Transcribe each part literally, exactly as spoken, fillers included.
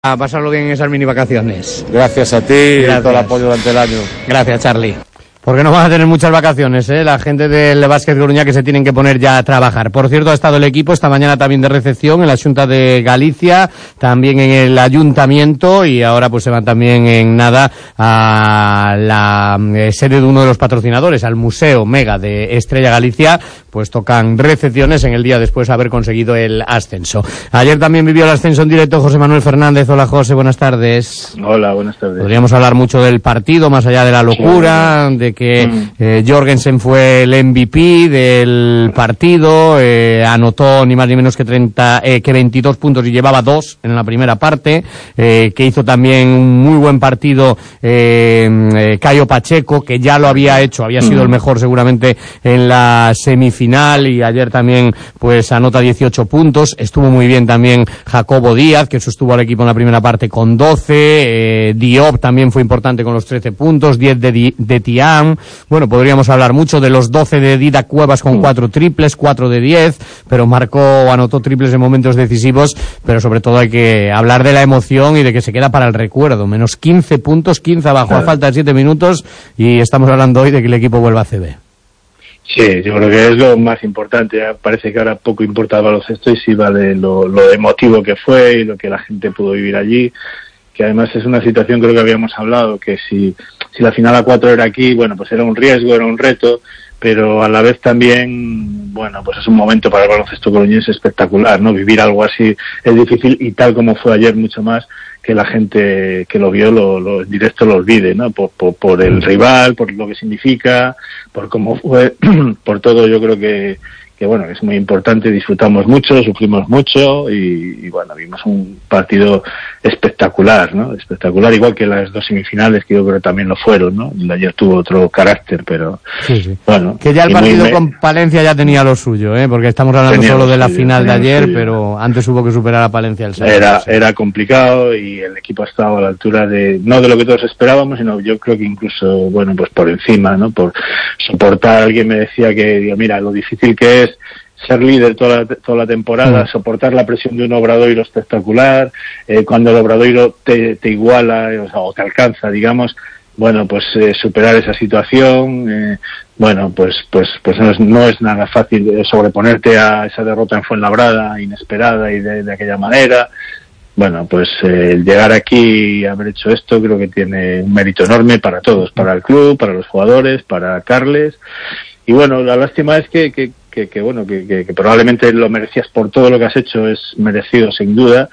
a pasarlo bien en esas mini vacaciones. Gracias a ti y todo el apoyo durante el año. Gracias, Charlie. Porque no van a tener muchas vacaciones, ¿eh? La gente del Básquet Coruña que se tienen que poner ya a trabajar. Por cierto, ha estado el equipo esta mañana también de recepción en la Xunta de Galicia, también en el Ayuntamiento, y ahora pues se van también en nada a la eh, sede de uno de los patrocinadores, al Museo Mega de Estrella Galicia, pues tocan recepciones en el día después de haber conseguido el ascenso. Ayer también vivió el ascenso en directo José Manuel Fernández. Hola, José, buenas tardes. Hola, buenas tardes. Podríamos hablar mucho del partido, más allá de la locura, sí, de que eh, Jorgensen fue el M V P del partido, eh, anotó ni más ni menos que treinta, eh, que veintidós puntos y llevaba dos en la primera parte, eh, que hizo también un muy buen partido eh, eh, Caio Pacheco, que ya lo había hecho, había sido el mejor seguramente en la semifinal, y ayer también pues anota dieciocho puntos. Estuvo muy bien también Jacobo Díaz, que sostuvo al equipo en la primera parte con doce, eh, Diop también fue importante con los trece puntos, diez de, Di, de Tiam. Bueno, podríamos hablar mucho de los doce de Dida Cuevas con cuatro triples, cuatro de diez, pero marcó o anotó triples en momentos decisivos, pero sobre todo hay que hablar de la emoción y de que se queda para el recuerdo. Menos quince puntos, quince abajo claro, a falta de siete minutos, y estamos hablando hoy de que el equipo vuelva a C B. Sí, yo creo que es lo más importante. Ya parece que ahora poco importa el baloncesto y sí vale lo, lo emotivo que fue y lo que la gente pudo vivir allí, que además es una situación, creo que habíamos hablado, que si, si la final a cuatro era aquí, bueno, pues era un riesgo, era un reto, pero a la vez también, bueno, pues es un momento para el baloncesto coruñense espectacular, ¿no? Vivir algo así es difícil, y tal como fue ayer, mucho más, que la gente que lo vio lo, lo en directo lo olvide, ¿no? Por, por, por el rival, por lo que significa, por cómo fue, por todo. Yo creo que que bueno, es muy importante, disfrutamos mucho, sufrimos mucho y, y bueno, vimos un partido espectacular, ¿no? Espectacular, igual que las dos semifinales, que yo creo que también lo fueron, ¿no? El de ayer tuvo otro carácter, pero sí, sí. Bueno. Que ya el partido muy... con Palencia ya tenía lo suyo, ¿eh? Porque estamos hablando tenía solo de la suyo, final de ayer, pero antes hubo que superar a Palencia el sábado. Era, era complicado y el equipo ha estado a la altura de, no de lo que todos esperábamos, sino yo creo que incluso, bueno, pues por encima, ¿no? Por soportar, alguien me decía que, digo, mira, lo difícil que es ser líder toda la, toda la temporada, mm. soportar la presión de un Obradoiro espectacular, eh, cuando el Obradoiro te, te iguala, o, sea, o te alcanza, digamos, bueno, pues eh, superar esa situación, eh, bueno, pues pues pues no es, no es nada fácil eh, sobreponerte a esa derrota en Fuenlabrada, inesperada y de, de aquella manera. Bueno, pues eh, el llegar aquí y haber hecho esto creo que tiene un mérito enorme para todos, para el club, para los jugadores, para Carles. Y bueno, la lástima es que, que, que, que bueno, que, que, que probablemente lo merecías por todo lo que has hecho, es merecido sin duda.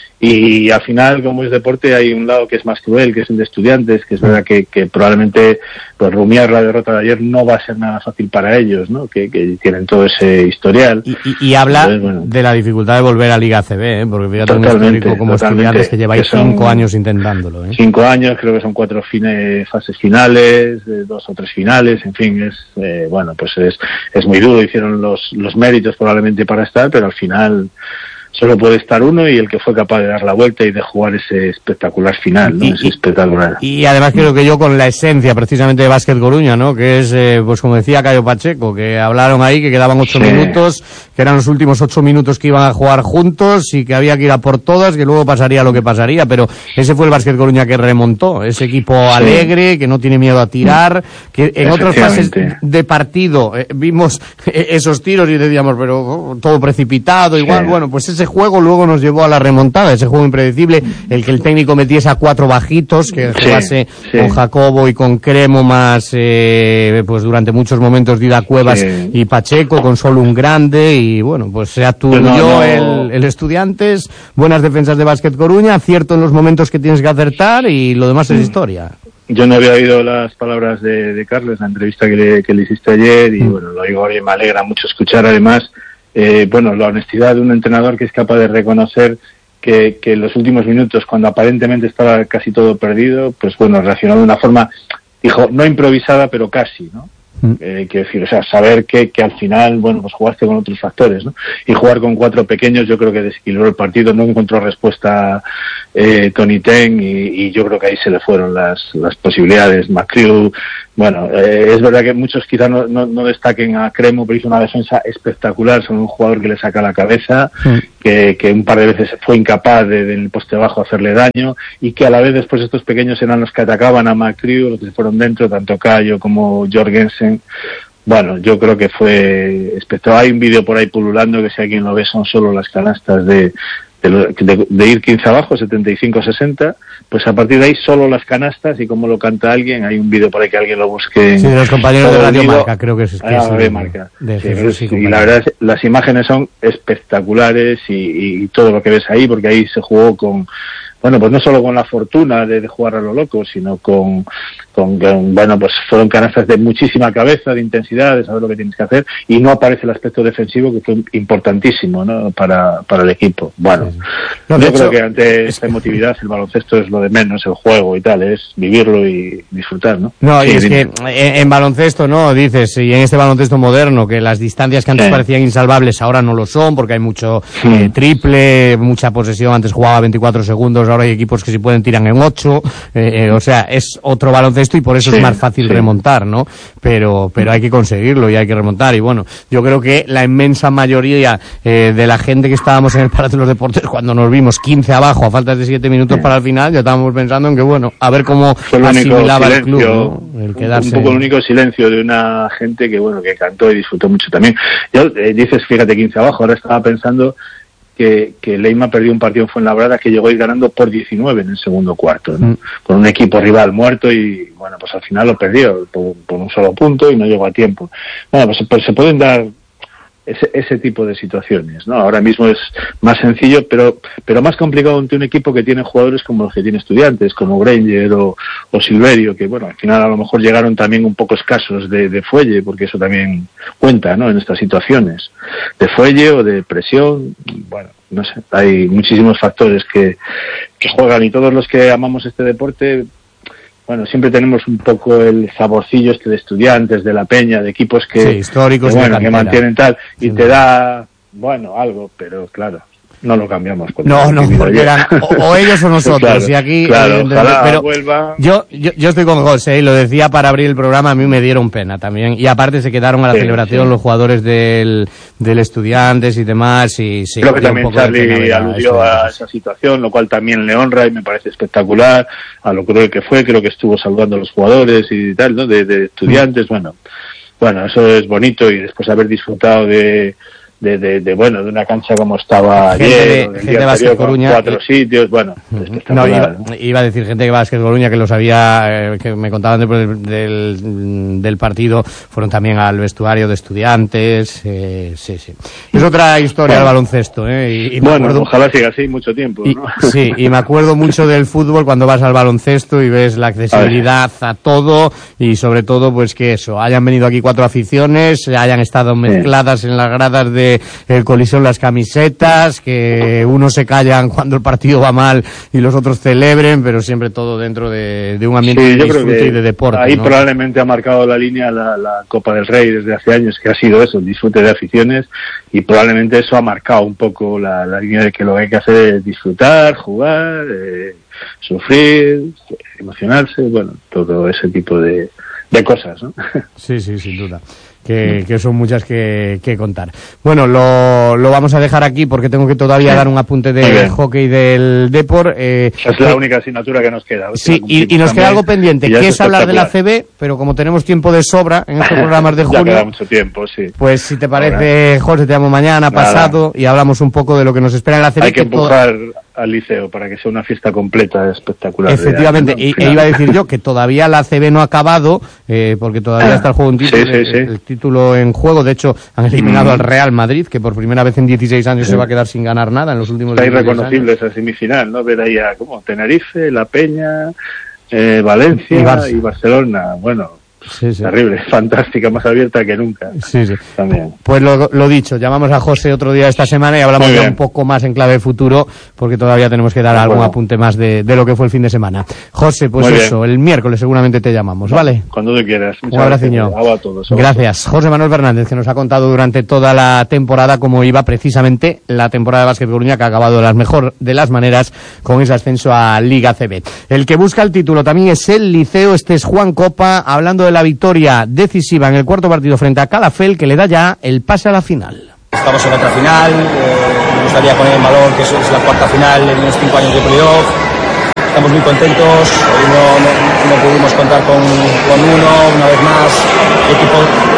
Y al final, como es deporte, hay un lado que es más cruel, que es el de Estudiantes, que es verdad que, que probablemente pues rumiar la derrota de ayer no va a ser nada fácil para ellos, ¿no? Que, que tienen todo ese historial. Y, y, y habla Entonces, bueno, de la dificultad de volver a Liga C B, ¿eh? Porque fíjate, un histórico como Estudiantes que lleváis que cinco años intentándolo, ¿eh? Cinco años, creo que son cuatro fine, fases finales, eh, dos o tres finales, en fin, es eh, bueno, pues es es muy duro. Hicieron los los méritos probablemente para estar, pero al final solo puede estar uno, y el que fue capaz de dar la vuelta y de jugar ese espectacular final, ¿no? Y, ese espectacular. Y además creo que yo con la esencia precisamente de Básquet Coruña, ¿no? Que es, eh, pues como decía Caio Pacheco, que hablaron ahí que quedaban ocho sí. minutos, que eran los últimos ocho minutos que iban a jugar juntos y que había que ir a por todas, que luego pasaría lo que pasaría, pero ese fue el Básquet Coruña que remontó, ese equipo sí. alegre, que no tiene miedo a tirar, que en otras fases de partido eh, vimos eh, esos tiros y decíamos, pero oh, todo precipitado, igual, sí. bueno, pues ese juego luego nos llevó a la remontada, ese juego impredecible, el que el técnico metiese a cuatro bajitos, que jugase sí, sí. con Jacobo y con Cremo más, eh, pues durante muchos momentos Dida Cuevas sí. y Pacheco, con solo un grande, y bueno, pues se aturdó no, no. el, el Estudiantes, buenas defensas de Básquet Coruña, acierto en los momentos que tienes que acertar, y lo demás sí. es historia. Yo no había oído las palabras de, de Carles, la entrevista que le, que le hiciste ayer, y mm. bueno, lo oigo y me alegra mucho escuchar además Eh, bueno, la honestidad de un entrenador que es capaz de reconocer que, que en los últimos minutos, cuando aparentemente estaba casi todo perdido, pues bueno, reaccionó de una forma, dijo, no improvisada, pero casi, ¿no? Mm. Eh, quiero decir, o sea, saber que, que al final, bueno, pues jugaste con otros factores, ¿no? Y jugar con cuatro pequeños, yo creo que desequilibró el partido, no encontró respuesta eh, Tony Ten, y, y yo creo que ahí se le fueron las, las posibilidades. McCrew bueno, eh, es verdad que muchos quizás no, no, no destaquen a Cremo, pero hizo una defensa espectacular, son un jugador que le saca la cabeza, mm. que, que un par de veces fue incapaz de, de en el poste bajo hacerle daño, y que a la vez después estos pequeños eran los que atacaban a McCrew, los que se fueron dentro, tanto Cayo como Jorgensen. Bueno, yo creo que fue espectacular. Hay un vídeo por ahí pululando que si alguien lo ve son solo las canastas de, de, de, de ir quince abajo, setenta y cinco sesenta, pues a partir de ahí solo las canastas, y como lo canta alguien, hay un vídeo por ahí que alguien lo busque. Sí, de los compañeros de Radio Marca, creo que es. Que ah, es Marca. De sí, Jesús, sí, sí, y la verdad es las imágenes son espectaculares y, y todo lo que ves ahí, porque ahí se jugó con... Bueno, pues no solo con la fortuna de, de jugar a lo loco, sino con, con, con, bueno, pues fueron canastas de muchísima cabeza, de intensidad, de saber lo que tienes que hacer, y no aparece el aspecto defensivo, que fue importantísimo, ¿no?, para, para el equipo. Bueno, sí, sí. No, yo hecho, creo que ante esta emotividad el baloncesto es lo de menos, el juego y tal, es vivirlo y disfrutar, ¿no? No, sí, y es dime. que en, en baloncesto, ¿no?, dices, y en este baloncesto moderno, que las distancias que antes sí. parecían insalvables ahora no lo son, porque hay mucho sí. eh, triple, mucha posesión, antes jugaba veinticuatro segundos, ahora hay equipos que si pueden tiran en ocho, eh, eh, o sea, es otro baloncesto y por eso sí, es más fácil sí. remontar, ¿no? Pero pero hay que conseguirlo y hay que remontar, y bueno, yo creo que la inmensa mayoría eh, de la gente que estábamos en el Palacio de los Deportes, cuando nos vimos quince abajo a falta de siete minutos sí. para el final, ya estábamos pensando en que, bueno, a ver cómo el asimilaba el club, ¿no? El quedarse... Un poco el único silencio de una gente que, bueno, que cantó y disfrutó mucho también. Yo, eh, dices, fíjate, quince abajo, ahora estaba pensando que, que Leima perdió un partido en Fuenlabrada que llegó a ir ganando por diecinueve en el segundo cuarto, ¿no? Mm. Con un equipo rival muerto, y bueno, pues al final lo perdió por, por un solo punto y no llegó a tiempo. Bueno, pues, pues se pueden dar ese, ese tipo de situaciones, ¿no? Ahora mismo es más sencillo, pero pero más complicado ante un equipo que tiene jugadores como los que tiene Estudiantes, como Granger o, o Silverio, que bueno, al final a lo mejor llegaron también un poco escasos de, de fuelle, porque eso también cuenta, ¿no?, en estas situaciones, de fuelle o de presión. Bueno, no sé, hay muchísimos factores que, que juegan, y todos los que amamos este deporte, bueno, siempre tenemos un poco el saborcillo este de Estudiantes, de La Peña, de equipos que, sí, históricos, que, bueno, que mantienen tal, y sí. te da, bueno, algo, pero claro, no lo cambiamos. No, no, porque eran o, o ellos o nosotros, claro, y aquí... Claro, eh, ojalá pero vuelva... Yo, yo, yo estoy con José, y lo decía para abrir el programa, a mí me dieron pena también, y aparte se quedaron a la sí, celebración sí. los jugadores del, del Estudiantes y demás, y sí... Creo que también Charlie aludió a esa situación, lo cual también le honra y me parece espectacular, a lo cruel que fue, creo que estuvo saludando a los jugadores y tal, ¿no?, de, de Estudiantes, mm. bueno, bueno, eso es bonito, y después de haber disfrutado de... De, de, de bueno de una cancha como estaba gente ayer, de, gente de Básquet Coruña, cuatro y... sitios, bueno, uh-huh. no, iba, ¿no? iba a decir gente de Básquet Coruña que los había, eh, que me contaban después del, del, del partido, fueron también al vestuario de Estudiantes, eh, sí, sí. Es otra historia del bueno, baloncesto, eh, y, y bueno, acuerdo, ojalá siga así mucho tiempo, y, ¿no? Sí, y me acuerdo mucho del fútbol cuando vas al baloncesto y ves la accesibilidad a, a todo, y sobre todo pues que eso, hayan venido aquí cuatro aficiones, hayan estado mezcladas sí. en las gradas de el Coliseo, las camisetas, que unos se callan cuando el partido va mal y los otros celebren, pero siempre todo dentro de, de un ambiente sí, de disfrute y de deporte. Ahí ¿no? probablemente ha marcado la línea la, la Copa del Rey desde hace años, que ha sido eso, el disfrute de aficiones, y probablemente eso ha marcado un poco la, la línea de que lo que hay que hacer es disfrutar, jugar, eh, sufrir, emocionarse, bueno, todo ese tipo de, de cosas, ¿no? Sí, sí, sin duda. Que, que son muchas que, que contar. Bueno, lo, lo vamos a dejar aquí porque tengo que todavía sí. dar un apunte de hockey del Depor. Eh, es la única asignatura que nos queda. Sí, y, y nos queda algo pendiente, que es hablar de la C B, pero como tenemos tiempo de sobra en estos programas de junio... Ya queda mucho tiempo, sí. Pues si te parece, Ahora. José, te llamo mañana, Nada. pasado, y hablamos un poco de lo que nos espera en la C B. Hay que, que empujar... Todo... al liceo para que sea una fiesta completa espectacular. Efectivamente, de, ¿no? e, e iba a decir yo que todavía la C B no ha acabado, eh, porque todavía ah, está el juego en título, sí, sí, sí. El, el título en juego. De hecho, han eliminado mm. al Real Madrid, que por primera vez en dieciséis años sí. se va a quedar sin ganar nada en los últimos Está irreconocible esa semifinal, ¿no? Ver ahí a como Tenerife, La Peña, eh, Valencia y, Barça. y Barcelona. Bueno, sí, sí. terrible, fantástica, más abierta que nunca. Sí, sí. También. Pues lo, lo dicho, llamamos a José otro día esta semana y hablamos ya un poco más en clave futuro, porque todavía tenemos que dar algún bueno. apunte más de, de lo que fue el fin de semana. José, pues Muy eso, bien. el miércoles seguramente te llamamos, ¿vale? Cuando tú quieras. Un abrazo. A todos. A Gracias. José Manuel Fernández, que nos ha contado durante toda la temporada cómo iba precisamente la temporada de Básquet Coruña, que ha acabado de las mejor de las maneras con ese ascenso a Liga C B. El que busca el título también es el Liceo, este es Juan Copa, hablando de la victoria decisiva en el cuarto partido frente a Calafell, que le da ya el pase a la final. Estamos en otra final, eh, me gustaría poner en valor que es, es la cuarta final en unos cinco años de playoff. Estamos muy contentos, hoy no, no, no pudimos contar con, con uno, una vez más, el equipo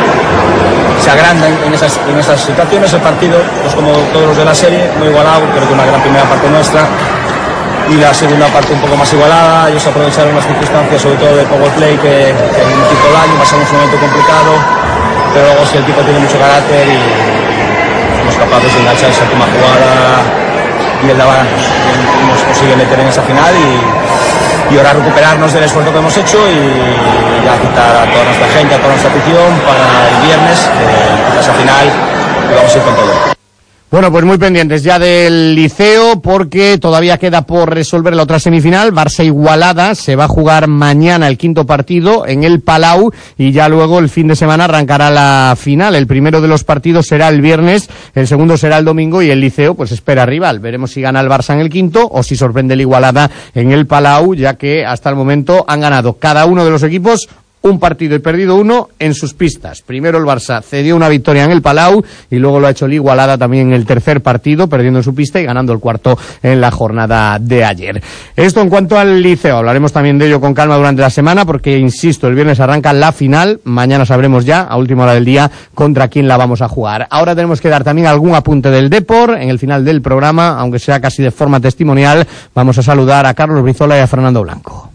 se agranda en, en, esas, en esas situaciones, el partido, pues como todos los de la serie, muy igualado, creo que una gran primera parte nuestra, y la segunda parte un poco más igualada. Ellos aprovecharon las circunstancias, sobre todo de power play, que, que en un tipo de año pasamos un momento complicado, pero luego si el equipo tiene mucho carácter y somos capaces de enganchar esa última jugada, y el Daván nos consigue meter en esa final y, y ahora recuperarnos del esfuerzo que hemos hecho y ya quitar a toda nuestra gente, a toda nuestra afición para el viernes, eh, esa final, que vamos a ir con todo. Bueno, pues muy pendientes ya del Liceo, porque todavía queda por resolver la otra semifinal. Barça Igualada se va a jugar mañana el quinto partido en el Palau, y ya luego el fin de semana arrancará la final. El primero de los partidos será el viernes, el segundo será el domingo, y el Liceo pues espera rival. Veremos si gana el Barça en el quinto o si sorprende el Igualada en el Palau, ya que hasta el momento han ganado cada uno de los equipos un partido y perdido uno en sus pistas. Primero el Barça cedió una victoria en el Palau y luego lo ha hecho el Igualada también en el tercer partido, perdiendo en su pista y ganando el cuarto en la jornada de ayer. Esto en cuanto al Liceo. Hablaremos también de ello con calma durante la semana, porque, insisto, el viernes arranca la final. Mañana sabremos ya, a última hora del día, contra quién la vamos a jugar. Ahora tenemos que dar también algún apunte del Depor. En el final del programa, aunque sea casi de forma testimonial, vamos a saludar a Carlos Brizola y a Fernando Blanco.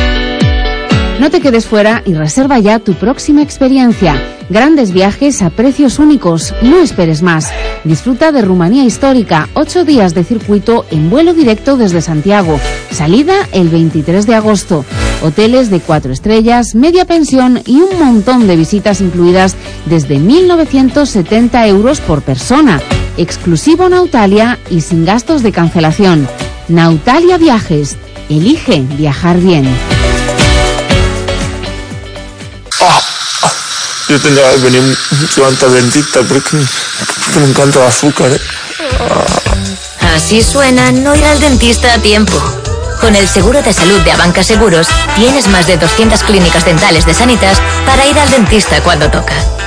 No te quedes fuera y reserva ya tu próxima experiencia. Grandes viajes a precios únicos. No esperes más. Disfruta de Rumanía Histórica. Ocho días de circuito en vuelo directo desde Santiago. Salida el veintitrés de agosto. Hoteles de cuatro estrellas, media pensión y un montón de visitas incluidas desde mil novecientos setenta euros por persona. Exclusivo Nautalia y sin gastos de cancelación. Nautalia Viajes. Elige viajar bien. Yo tendría que venir mucho antes al dentista porque me encanta el azúcar, ¿eh? Así suena no ir al dentista a tiempo. Con el seguro de salud de Abanca Seguros tienes más de doscientas clínicas dentales de Sanitas para ir al dentista cuando toca.